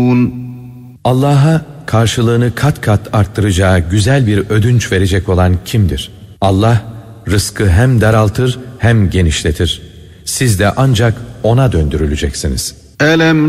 Allah'a karşılığını kat kat arttıracağı güzel bir ödünç verecek olan kimdir? Allah rızkı hem daraltır hem genişletir. Siz de ancak O'na döndürüleceksiniz. أَلَمْ